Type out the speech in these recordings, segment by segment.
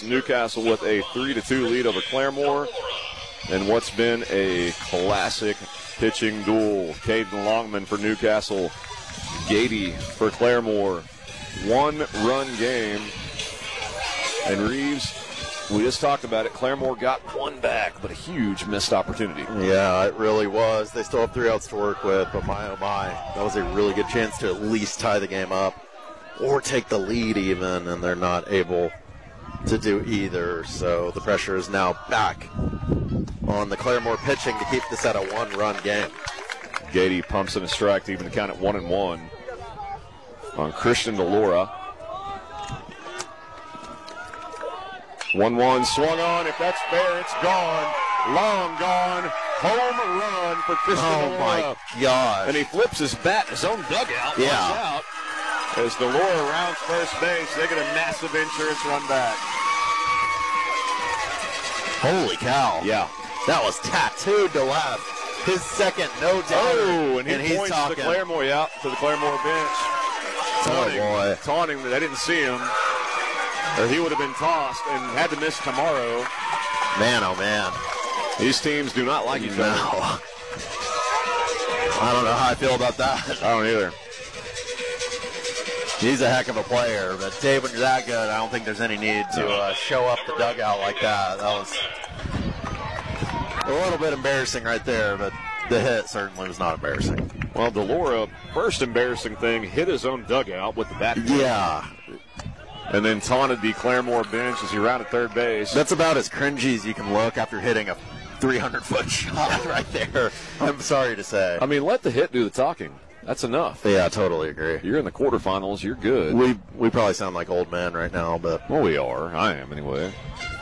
puts Newcastle with a 3-2 lead over Claremore. And what's been a classic pitching duel. Caden Longman for Newcastle. Gady for Claremore. One-run game. And Reeves, we just talked about it. Claremore got one back, but a huge missed opportunity. Yeah, it really was. They still have 3 outs to work with, but my, oh my, that was a really good chance to at least tie the game up or take the lead even, and they're not able to do either. So the pressure is now back on the Claremore pitching to keep this at a one-run game. Gady pumps in a strike to even count at 1-1 on Christian DeLora. 1-1 swung on. If that's fair, it's gone. Long gone. Home run for Christian DeLora. Oh, my God. And he flips his bat in his own dugout. Yeah. Out. As DeLora rounds first base, they get a massive insurance run back. Holy cow. Yeah. That was tattooed to left. His second, no doubt. Oh, and he points to Claremore, to the Claremore bench. Oh, boy. Taunting that I didn't see him. Or he would have been tossed and had to miss tomorrow. Man, oh, man. These teams do not like each other. No. I don't know how I feel about that. I don't either. He's a heck of a player, but Dave, when you're that good, I don't think there's any need to show up the dugout like that. That was a little bit embarrassing right there, but the hit certainly was not embarrassing. Well, DeLora, first embarrassing thing, hit his own dugout with the bat. Yeah. And then taunted the Claremore bench as he rounded third base. That's about as cringy as you can look after hitting a 300-foot shot right there. I'm sorry to say. I mean, let the hit do the talking. That's enough. Yeah, I totally agree. You're in the quarterfinals. You're good. We probably sound like old men right now, but... Well, we are. I am, anyway.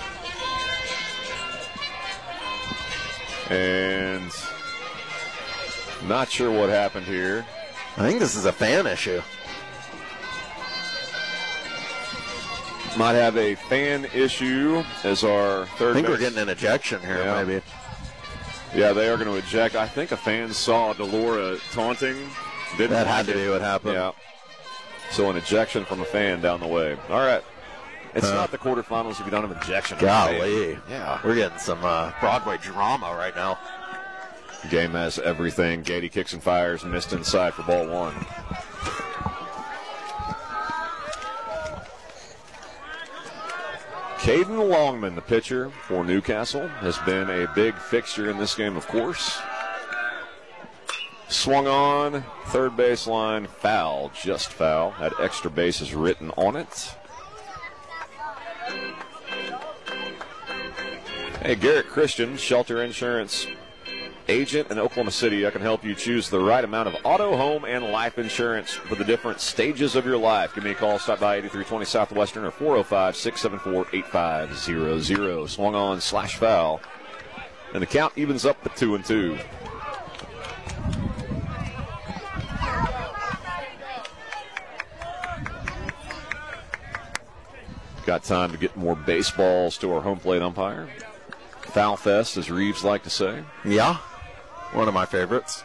And not sure what happened here. I think this is a fan issue. Might have a fan issue as our third. I think base. we're getting an ejection here, maybe. Yeah, they are going to eject. I think a fan saw DeLora taunting. That had to be what happened. Yeah. So an ejection from a fan down the way. All right. It's not the quarterfinals if you don't have ejection. Golly. Yeah. We're getting some Broadway drama right now. Game has everything. Gady kicks and fires, missed inside for ball one. Caden Longman, the pitcher for Newcastle, has been a big fixture in this game, of course. Swung on, third baseline, foul, just foul. Had extra bases written on it. Hey, Garrett Christian, Shelter Insurance agent in Oklahoma City. I can help you choose the right amount of auto, home, and life insurance for the different stages of your life. Give me a call. Stop by 8320 Southwestern or 405-674-8500. Swung on, slash foul. And the count evens up at 2-2. Got time to get more baseballs to our home plate umpire. Foul fest, as Reeves like to say. Yeah, one of my favorites.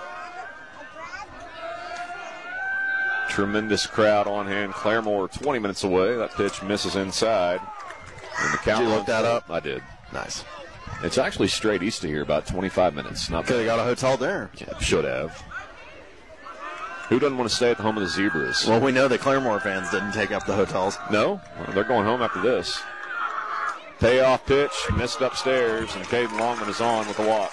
Tremendous crowd on hand. Claremore 20 minutes away. That pitch misses inside. And the count. Did you look that up? I did. Nice. It's actually straight east of here, about 25 minutes. Not could have got a hotel there. Yeah, should have. Who doesn't want to stay at the home of the Zebras? Well, we know that Claremore fans didn't take up the hotels. No? Well, they're going home after this. Payoff pitch, missed upstairs, and Caden Longman is on with a walk.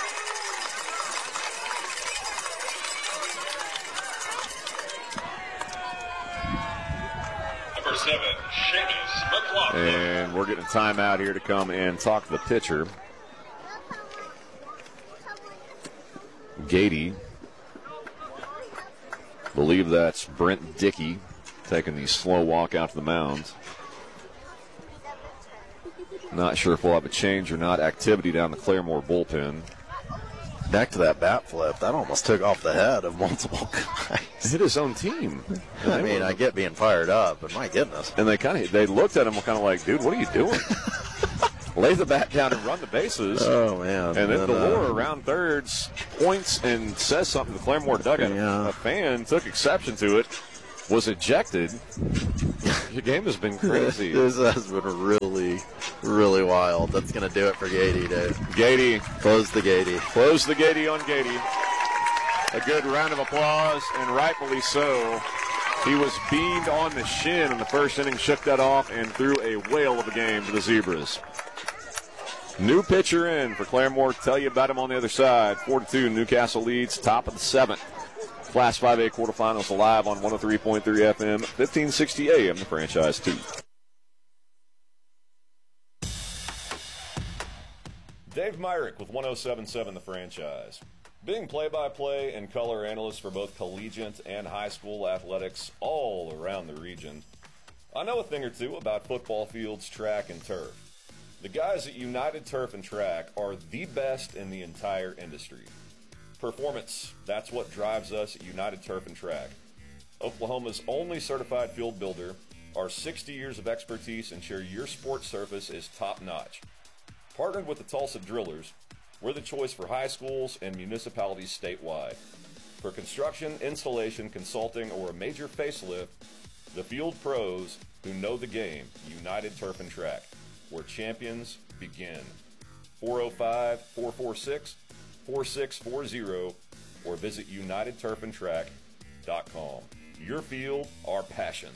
Number 7, Seamus McLaughlin. And we're getting a timeout here to come and talk to the pitcher. Gady. Believe that's Brent Dickey taking the slow walk out to the mound. Not sure if we'll have a change or not. Activity down the Claremore bullpen. Back to that bat flip. That almost took off the head of multiple guys. Hit his own team. I mean, I get being fired up, but my goodness. And they looked at him kind of like, dude, what are you doing? Lay the bat down and run the bases. Oh, man. And then DeLora around thirds points and says something to the Claremore dugout. Yeah. A fan took exception to it. was ejected. The game has been crazy. This has been really, really wild. That's going to do it for Gady, Dave. Gady. Close the Gady. Close the Gady on Gady. A good round of applause, and rightfully so. He was beamed on the shin in the first inning, shook that off, and threw a whale of a game for the Zebras. New pitcher in for Claremore. Tell you about him on the other side. 4-2, Newcastle leads, top of the 7th. Class 5A quarterfinals live on 103.3 FM, 1560 AM, the Franchise 2. Dave Myrick with 107.7 The Franchise. Being play-by-play and color analyst for both collegiate and high school athletics all around the region, I know a thing or two about football fields, track, and turf. The guys at United Turf and Track are the best in the entire industry. Performance, that's what drives us at United Turf and Track. Oklahoma's only certified field builder, our 60 years of expertise ensure your sports surface is top-notch. Partnered with the Tulsa Drillers, we're the choice for high schools and municipalities statewide. For construction, installation, consulting, or a major facelift, the field pros who know the game, United Turf and Track, where champions begin. 405-446-4640 or visit UnitedTurfandTrack.com. Your field, our passion.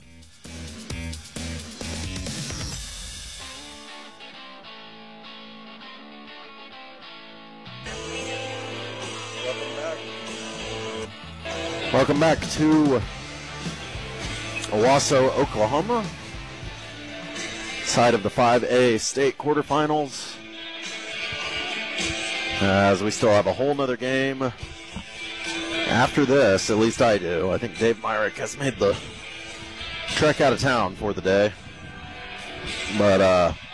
Welcome back to Owasso, Oklahoma. Side of the 5A state quarterfinals. As we still have a whole nother game after this, at least I do. I think Dave Myrick has made the trek out of town for the day. But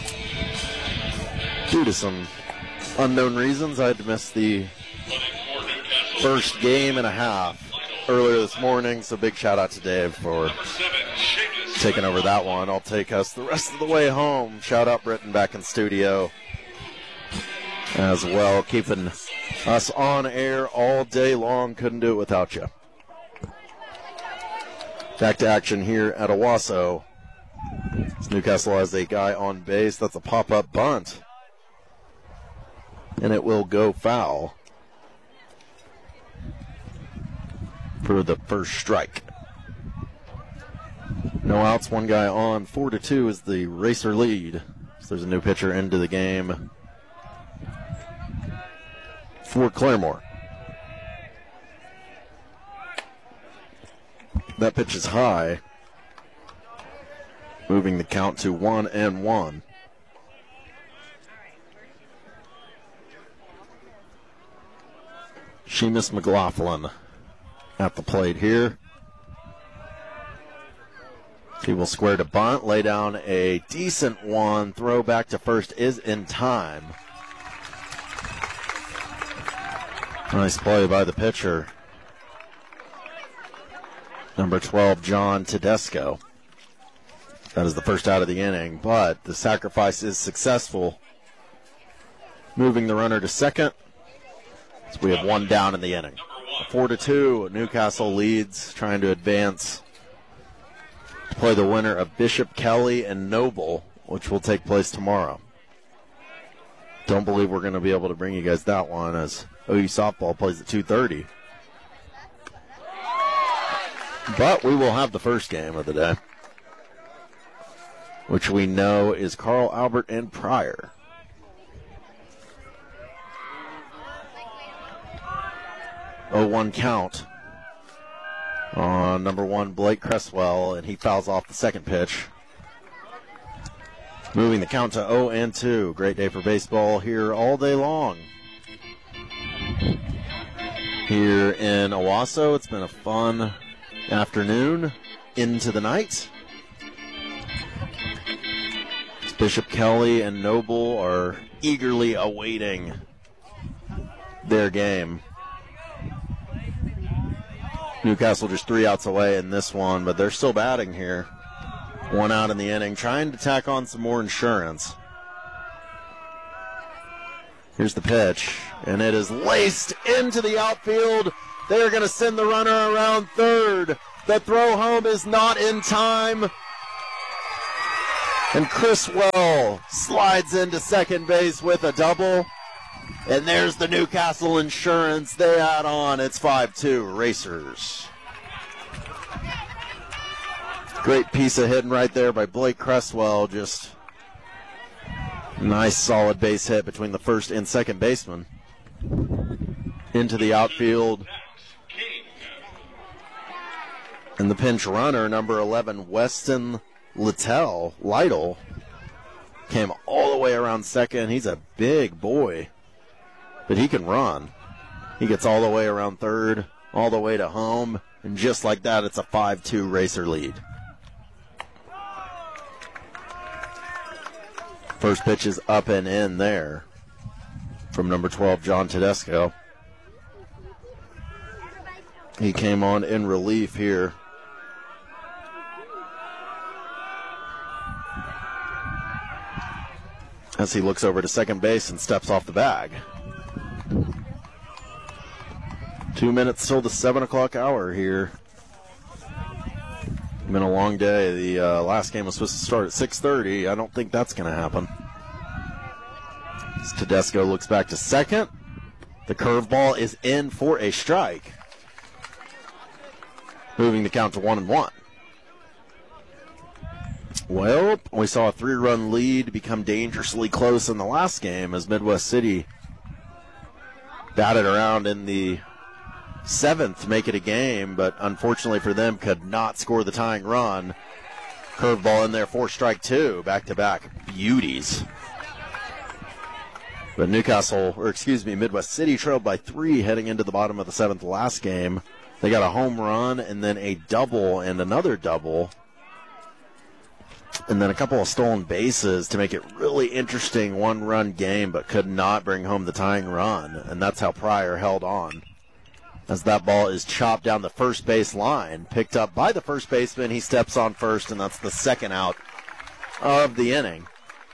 due to some unknown reasons, I had to miss the first game and a half earlier this morning, so big shout out to Dave for taking over that one. I'll take us the rest of the way home. Shout out Britton back in studio as well, keeping us on air all day long. Couldn't do it without you. Back to action here at Owasso. Newcastle has a guy on base. That's a pop-up bunt, and it will go foul for the first strike. No outs, one guy on. 4-2 is the Racer lead. So there's a new pitcher into the game for Claremore. That pitch is high, moving the count to 1-1. Seamus McLaughlin at the plate here. He will square to bunt, lay down a decent one. Throw back to first is in time. Nice play by the pitcher. Number 12, John Tedesco. That is the first out of the inning, but the sacrifice is successful, moving the runner to second. So we have one down in the inning. 4-2, Newcastle leads, trying to advance to play the winner of Bishop, Kelly, and Noble, which will take place tomorrow. Don't believe we're going to be able to bring you guys that one, as OU softball plays at 2:30. But we will have the first game of the day, which we know is Carl Albert and Pryor. Oh, 1 count on number 1, Blake Cresswell, and he fouls off the second pitch, moving the count to 0-2. Great day for baseball here all day long. Here in Owasso, it's been a fun afternoon into the night. Bishop, Kelly, and Noble are eagerly awaiting their game. Newcastle just 3 outs away in this one, but they're still batting here. 1 out in the inning, trying to tack on some more insurance. Here's the pitch, and it is laced into the outfield. They're going to send the runner around third The throw home is not in time. And Criswell slides into second base with a double. And there's the Newcastle Insurance. They add on. It's 5-2 Racers. Great piece of hitting right there by Blake Criswell. Just nice solid base hit between the first and second baseman. Into the outfield. And the pinch runner, number 11, Weston Lytle, came all the way around second. He's a big boy, but he can run. He gets all the way around third, all the way to home, and just like that, it's a 5-2 Racer lead. First pitch is up and in there from number 12, John Tedesco. He came on in relief here. As he looks over to second base and steps off the bag. 2 minutes till the 7 o'clock hour here. Been a long day. The last game was supposed to start at 6:30. I don't think that's going to happen. As Tedesco looks back to second. The curveball is in for a strike. Moving the count to 1-1. Well, we saw a 3-run lead become dangerously close in the last game as Midwest City batted around in the 7th to make it a game, but unfortunately for them could not score the tying run. Curveball in there for strike 2, back-to-back beauties. But Midwest City trailed by 3 heading into the bottom of the 7th last game. They got a home run and then a double and another double. And then a couple of stolen bases to make it really interesting 1-run game, but could not bring home the tying run. And that's how Pryor held on. As that ball is chopped down the first base line, picked up by the first baseman. He steps on first, and that's the second out of the inning.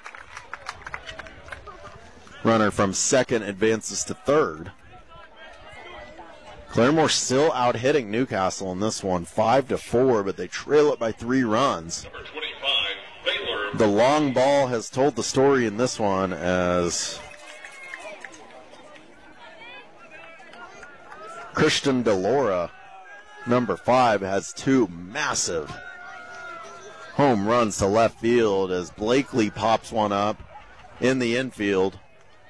Runner from second advances to third. Claremore still out hitting Newcastle in this one, 5-4, but they trail it by 3 runs. Number 25, Baylor. The long ball has told the story in this one as Christian DeLora, number 5, has 2 massive home runs to left field as Blakely pops one up in the infield.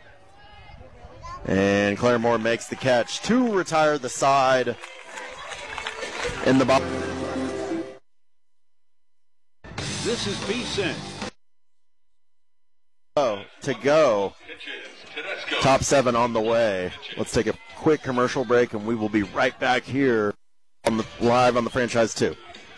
And Claremore makes the catch to retire the side in the bottom. This is VSiN. To go. Top 7 on the way. Let's take a quick commercial break, and we will be right back here live on the Franchise 2.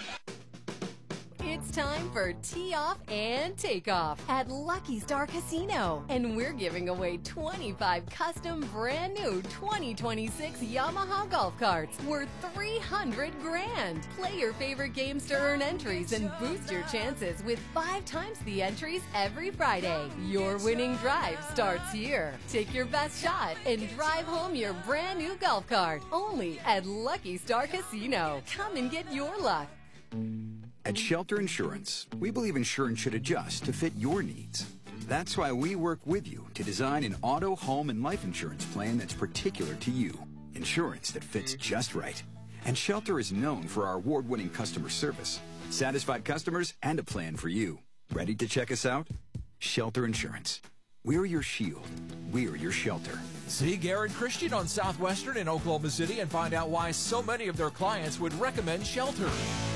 It's time for Tee Off and Takeoff at Lucky Star Casino. And we're giving away 25 custom brand new 2026 Yamaha golf carts worth $300,000. Play your favorite games to earn entries and boost your chances with 5 times the entries every Friday. Your winning drive starts here. Take your best shot and drive home your brand new golf cart. Only at Lucky Star Casino. Come and get your luck. At Shelter Insurance, we believe insurance should adjust to fit your needs. That's why we work with you to design an auto, home, and life insurance plan that's particular to you. Insurance that fits just right. And Shelter is known for our award-winning customer service, satisfied customers, and a plan for you. Ready to check us out? Shelter Insurance. We're your shield. We're your shelter. See Garrett Christian on Southwestern in Oklahoma City and find out why so many of their clients would recommend Shelter.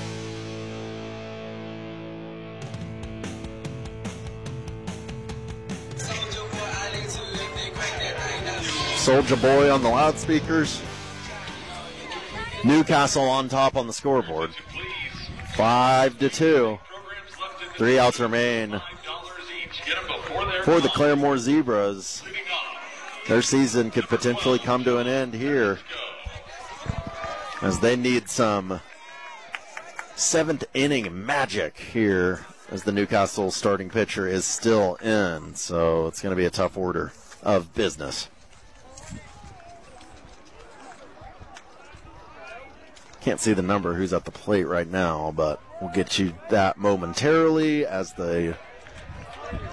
Soulja Boy on the loudspeakers. Newcastle on top on the scoreboard. 5-2. 3 outs remain for the Claremore Zebras. Their season could potentially come to an end here as they need some 7th inning magic here as the Newcastle starting pitcher is still in. So it's going to be a tough order of business. Can't see the number who's at the plate right now, but we'll get you that momentarily as the